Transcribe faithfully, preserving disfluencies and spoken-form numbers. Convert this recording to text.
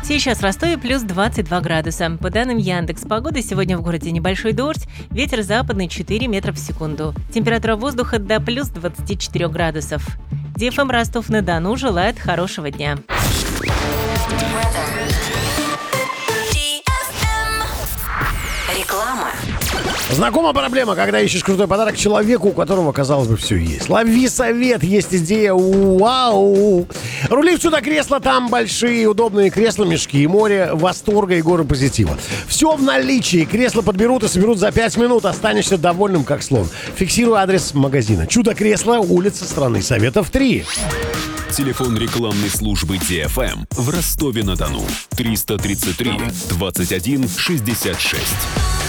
Сейчас в Ростове плюс двадцать два градуса. По данным Яндекс.Погоды, сегодня в городе небольшой дождь, ветер западный четыре метра в секунду. Температура воздуха до плюс двадцать четыре градусов. ди эф эм Ростов-на-Дону желает хорошего дня. Реклама. Знакома проблема, когда ищешь крутой подарок человеку, у которого, казалось бы, все есть. Лови совет, есть идея, вау! Рули в чудо-кресло, там большие удобные кресла-мешки, море восторга и горы позитива. Все в наличии, кресла подберут и соберут за пять минут, останешься довольным, как слон. Фиксирую адрес магазина. Чудо-кресло, улица Страны Советов, три. Телефон рекламной службы ди эф эм в Ростове-на-Дону. триста тридцать три двадцать один шестьдесят шесть.